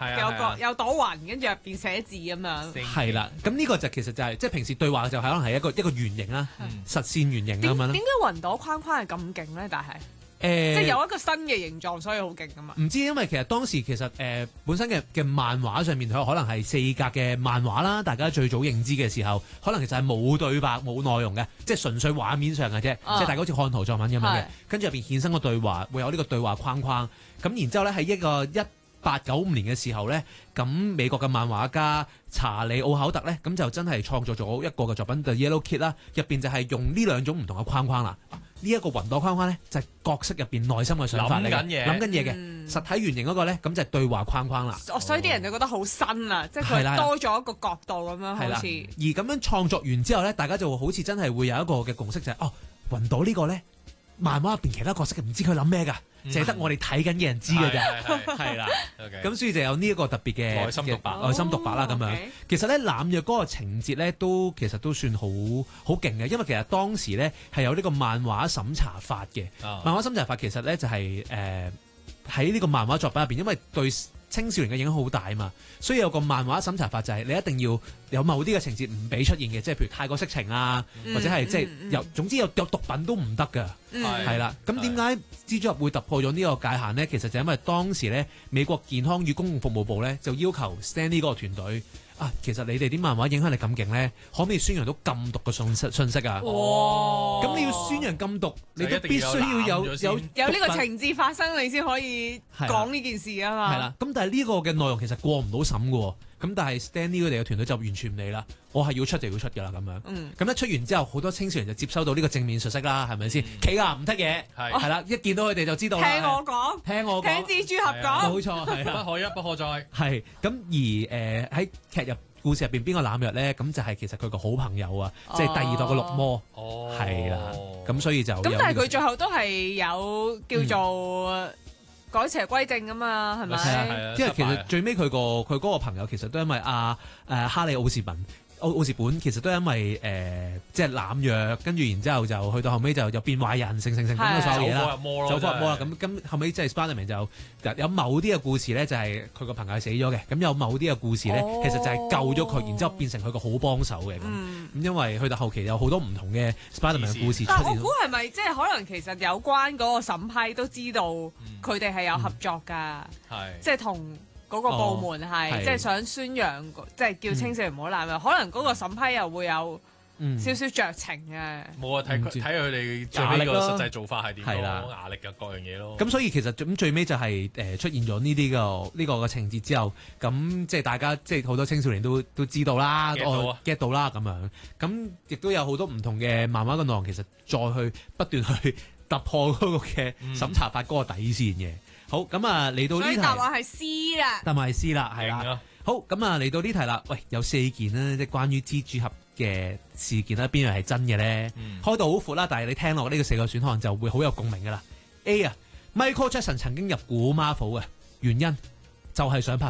有朵雲，跟住入邊寫字咁樣。 係啦，咁呢個就其實就係即係平時對話就可能係一個圓形啦，實線圓形咁樣啦。 點解雲朵框框係咁勁咧？但係即係有一個新嘅形狀，所以好勁噶嘛？ 唔知，因為其實當時其實本身嘅漫畫上面佢可能係4格嘅漫畫啦，大家最早認知嘅時候，可能其實係冇對白冇內容嘅，即係純粹畫面上嘅啫，即係大家好似看圖作文咁樣嘅，跟住入邊衍生個對話，會有呢個對話框框。咁然之後咧喺一個1895年嘅時候咧，咁美國嘅漫畫家查理奧考特咧，咁就真係創作咗一個嘅作品《The Yellow Kid》啦，入邊就係用呢兩種唔同嘅框框啦。呢一個雲朵框框咧，就係角色入邊內心嘅想法嚟嘅，諗緊嘢嘅。實體圓形嗰個咧，咁就係對話框框啦。 所以啲人就覺得好新啊，即係佢多咗一個角度咁樣，好似。 而咁樣創作完之後咧，大家就好似真係會有一個嘅共識，就係雲朵呢個咧，漫畫入邊其他角色唔知佢諗咩㗎。淨係得我哋睇緊嘅人知嘅啫，係啦。咁所以就有呢一個特別嘅內心獨白啦咁樣。其實咧濫藥嗰個情節咧其實都算好勁嘅，因為其實當時咧係有呢個漫畫審查法嘅。漫畫審查法其實咧就係喺呢個漫畫作品入邊，因為對青少年嘅影響好大嘛，所以有個漫畫審查法就係你一定要有某啲嘅情節唔俾出現嘅，即係譬如太過色情啊，或者係即係總之有毒品都唔得㗎，係啦。咁點解蜘蛛俠會突破咗呢個界限呢？其實就因為當時咧美國健康與公共服務部咧就要求 Stan Lee 嗰個團隊其實你哋啲漫畫影響力咁勁咧，可唔可以宣揚到禁毒嘅信息啊？咁你要宣揚禁毒，你都必須要有呢個情節發生，你先可以講呢件事啊嘛。 係啦，咁但係呢個嘅內容其實過唔到審嘅，咁但係 Stan Lee 佢哋嘅團隊就完全唔理啦，我係要出就要出㗎啦咁樣。咁一出完之後，好多青少年就接收到呢個正面信息啦，係咪先？企硬唔得嘢，係啦，一見到佢哋就知道啦。聽我講，聽蜘蛛俠講，冇錯，係啦， 不可一不可再。 係咁而喺劇故事入邊邊個濫藥咧？咁就係其實佢個好朋友啊，即係第二代嘅綠魔，係啦。咁所以就咁，但係佢最後都係有叫做改邪歸正㗎嘛，係咪？ 係因為其實最尾佢嗰個朋友其實都因為哈利奧士本其實都因為即係濫藥，跟住然之後就去到後尾就變壞人，成咁嘅所有嘢啦，走火入魔啦。咁後尾即係 Spiderman 就有某啲嘅故事咧，就係佢個朋友死咗嘅。咁有某啲嘅故事咧，其實就係救咗佢，然之後變成佢個好幫手嘅。咁因為去到後期有好多唔同嘅 Spiderman 嘅故事出現。 但我估係咪即係可能其實有關嗰個審批都知道佢哋係有合作㗎，即係同嗰個部門係即係想宣揚，即係叫青少年唔好濫藥。可能嗰個審批又會有少少酌情嘅。 冇啊，睇佢哋最尾個實際做法係點咯，壓力嘅各樣嘢咯。 咁所以其實咁最尾就係出現咗呢個嘅情節之後，咁即係大家即係好多青少年都知道啦，get 到啦咁樣。咁亦都有好多唔同嘅漫畫嘅內容，其實再去不斷去突破嗰個嘅審查法嗰個底線嘅。好，咁嚟到呢題，所以答案係 C 啦。答案係 C 啦，係啦。好，咁嚟到呢題啦。喂，有4件啦，即係關於蜘蛛俠嘅事件啦，邊樣係真嘅咧？開到好闊啦，但係你聽落呢個4個選項就會好有共鳴噶啦。A 啊 ，Michael Jackson 曾經入股 Marvel 嘅原因就係想拍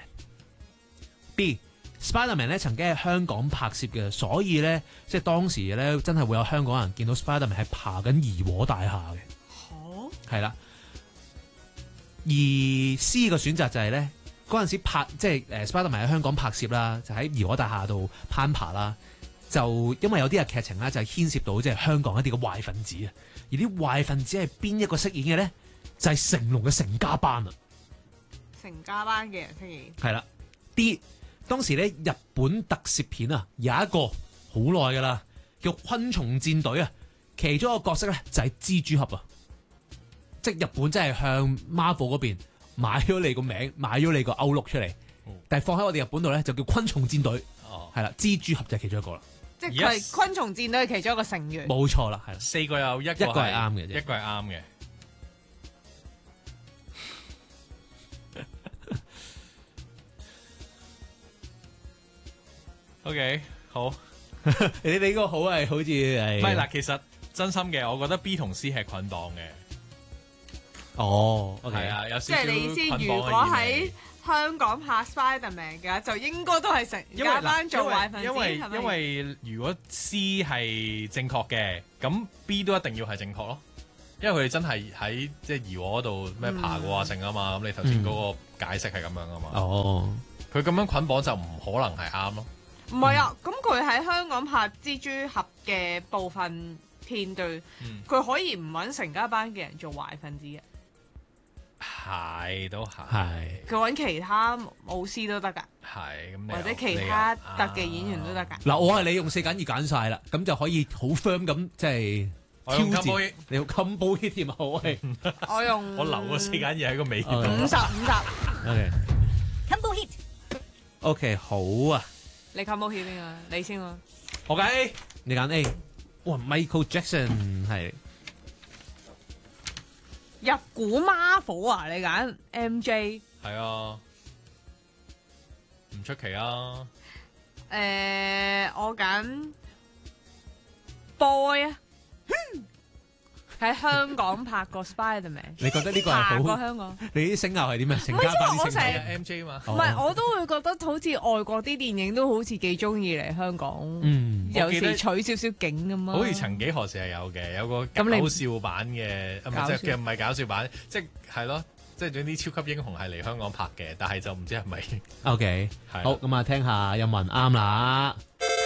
Spiderman。B，Spiderman 咧曾經喺香港拍攝嘅，所以咧即係當時咧真係會有香港人見到 Spiderman 係爬緊怡和大廈嘅。好，係啦。而 C 個選擇就係咧，嗰陣時拍即係Spiderman 喺香港拍攝啦，就喺怡和大廈度攀爬啦。就因為有啲嘅劇情咧，就係牽涉到即係香港一啲嘅壞分子啊。而啲壞分子係邊一個飾演嘅咧？就係成龍嘅成家班啊！ 成家班嘅人飾演係啦。D 當時咧日本特攝片啊，有一個好耐噶啦，叫昆蟲戰隊啊，其中一個角色咧就係蜘蛛俠啊。即係日本真係向 Marvel 嗰邊買咗你個名，買咗你個歐陸出嚟，但係放喺我哋日本度咧就叫昆蟲戰隊，係啦，蜘蛛俠就係其中一個啦。 即係佢係昆蟲戰隊其中一個成員。 冇錯啦，係啦 ，4個有一個係啱嘅，一個係啱嘅。OK， 好， 你哋呢個好係好似係。 唔係嗱，其實真心嘅，我覺得 B 同 C 係捆綁嘅。 哦，係啊，有即係你意思，如果喺香港拍 Spiderman 嘅，就應該都係成家班做壞分子，係咪？ 因為如果 C 係正確嘅，咁 B 都一定要係正確咯。因為佢哋真係喺即係怡和嗰度咩爬過啊成啊嘛，咁你頭先嗰個解釋係咁樣啊嘛。 哦， 佢咁樣捆綁就唔可能係啱咯。 唔係啊，咁佢喺香港拍蜘蛛俠嘅部分片段，佢可以唔揾成家班嘅人做壞分子嘅。 係都係， 係。 佢揾其他武師都得㗎， 係咁， 或者其他特技演員都得㗎。 嗱，我係你用4揀2揀晒啦，咁就可以好 firm 咁即係挑戰。你用 combo hit 添啊，好係。 我用我留個4揀2喺個尾。 50。 OK combo hit。 OK 好啊。 你 combo hit 邊個？你先喎。 我揀 A， 你揀 A。哇 Michael Jackson 係。 入股 Marvel 啊！你揀 MJ。 係啊，唔出奇啊。 我揀 Boy 啊。喺香港拍過 Spiderman。 你覺得呢個係好？ 拍過香港。 你啲聲效係點啊？成唔係家班啲因為我成日聲效。 MJ 嘛。 唔係，我都會覺得好似外國啲電影都好似幾中意嚟香港，有時取少少景咁啊。 好似曾幾何時係有嘅，有個咁你搞笑版嘅，唔係搞笑版，即係咯，即係總之超級英雄係嚟香港拍嘅，但係就唔知係咪。 OK， 係好咁啊，聽下有冇人啱啦。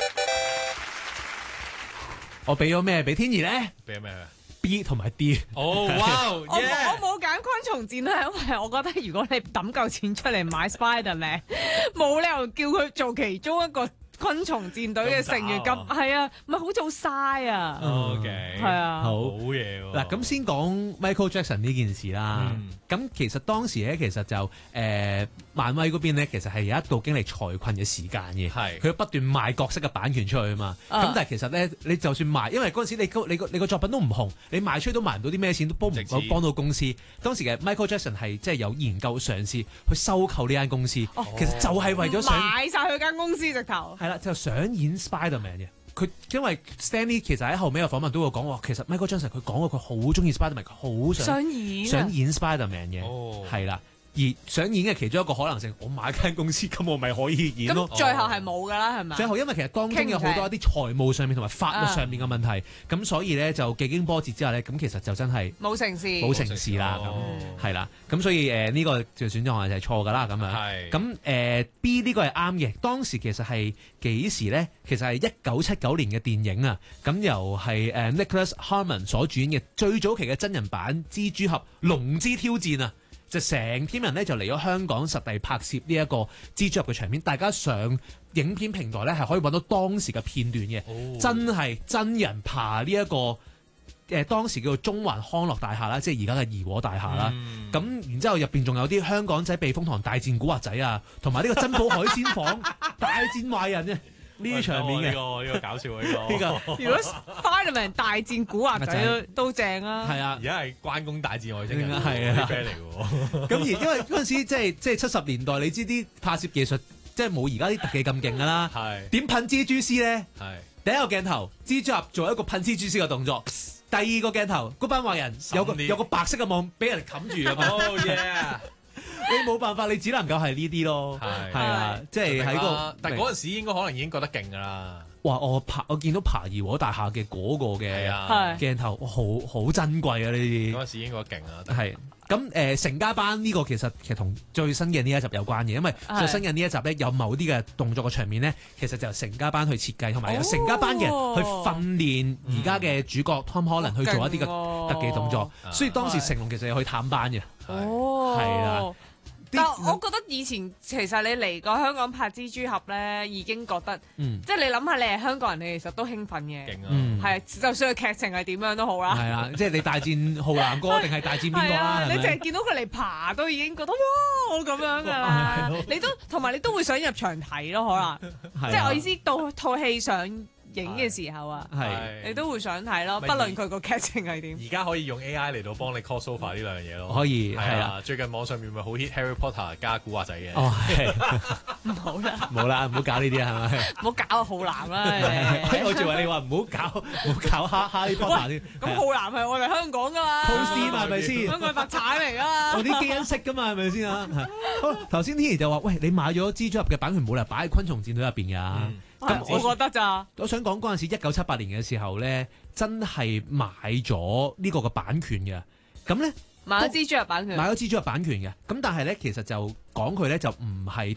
我俾咗咩俾天怡咧？ 俾咗咩 ？B 同埋 D。 哦，哇！ 我冇揀昆蟲戰咧，因為我覺得如果你抌夠錢出嚟買 Spiderman，冇理由叫佢做其中一個昆蟲戰隊嘅成員咁，係啊，唔係好做嘥啊。 OK， 係啊， 好嘢喎。 嗱，咁先講 Michael Jackson 呢件事啦。咁其實當時咧，其實就漫威嗰邊咧，其實係有一度經歷財困嘅時間嘅。 係佢不斷賣角色嘅版權出去啊嘛。咁但係其實咧，你就算賣，因為嗰陣時你個作品都唔紅，你賣出去都賣唔到啲咩錢，都幫到公司。當時嘅 Michael Jackson 係即係有研究嘗試去收購呢間公司，其實就係為咗想買晒佢間公司直頭。 係啦，就想演 Spiderman 嘅。佢因為 Stanley 其實喺後尾嘅訪問都會講話，其實 Michael Jackson 佢講過佢好中意 Spiderman，佢好想演 Spiderman 嘅，係啦。而想演嘅其中一個可能性，我買間公司，咁我咪可以演咯。 咁最後係冇㗎啦，係咪？ 最後因為其實當中有好多一啲財務上面同埋法律上面嘅問題，咁所以咧就幾經波折之後咧，咁其實就真係冇成事啦，咁係啦。咁所以呢個就選項就係錯㗎啦，咁樣。 係。 咁B 呢個係啱嘅。當時其實係幾時咧？其實係1979年嘅電影啊。咁由係Nicholas Harmon 所主演嘅最早期嘅真人版蜘蛛俠龍之挑戰啊。就成 team 人咧就嚟咗香港實地拍攝呢一個蜘蛛俠嘅場面，大家上影片平台咧係可以揾到當時嘅片段嘅，真係真人爬呢一個當時叫做中環康樂大廈啦，即係而家嘅怡和大廈啦。咁然之後入邊仲有啲香港仔避風塘大戰古惑仔啊，同埋呢個珍寶海鮮舫大戰壞人啊！呢啲場面嘅呢個搞笑呢個。 如果 Spiderman 大戰古惑仔都正啊！ 係啊， 而家係關公大戰外星人， 係啊， 嚟嘅。 咁而因為嗰陣時即係70年代，你知啲拍攝技術即係冇而家啲特技咁勁㗎啦。 係點噴蜘蛛絲咧？ 係第一個鏡頭，蜘蛛俠做一個噴蜘蛛絲嘅動作。第二個鏡頭，嗰班壞人有個白色嘅網俾人冚住啊嘛。 Oh yeah！ 你冇辦法，你只能夠係呢啲咯。係啊，即係喺個。 但係嗰陣時應該可能已經覺得勁㗎啦。 哇！我見到爬怡和大廈嘅嗰個嘅鏡頭，好珍貴啊！呢啲嗰陣時應該勁啊。 係咁成家班呢個其實同最新嘅呢一集有關嘅，因為最新嘅呢一集咧有某啲嘅動作嘅場面咧，其實就由成家班去設計，同埋由成家班嘅人去訓練而家嘅主角 Tom Holland 去做一啲嘅特技動作，所以當時成龍其實有去探班嘅。係啦。 但我覺得以前其實你嚟過香港拍蜘蛛俠咧，已經覺得，即係你諗下，你係香港人，你其實都興奮嘅，係就算佢劇情係點樣都好啦。係啊， 即係你大戰浩南哥定係大戰邊個啦？ 你淨係見到佢嚟爬都已經覺得哇咁樣㗎啦。你都同埋你都會想入場睇咯，可能即係我意思到套戲上影嘅時候啊，你都會想睇咯，不論佢個劇情係點。 而家可以用 AI 嚟到幫你 call sofa 呢兩樣嘢咯。 可以係啊，最近網上面咪好 hit Harry Potter 加古惑仔嘅。 哦，係。 唔好啦， 冇啦，唔好搞呢啲啊，係咪？ 唔好搞浩南啦。 我仲話你話唔好搞哈利波特啲。 咁浩南係我哋香港噶嘛 ？Post 係咪先？ 香港白產嚟噶嘛？ 我啲基因識噶嘛，係咪先啊？好，頭先天怡就話：喂，你買咗蜘蛛俠嘅版權冇啦，擺喺昆蟲戰隊入邊㗎。 咁我覺得咋？ 我想講嗰陣時1978年嘅時候咧，真係買咗呢個嘅版權嘅。咁咧買咗蜘蛛俠版權， 買咗蜘蛛俠版權嘅。咁但係咧，其實就講佢咧就唔係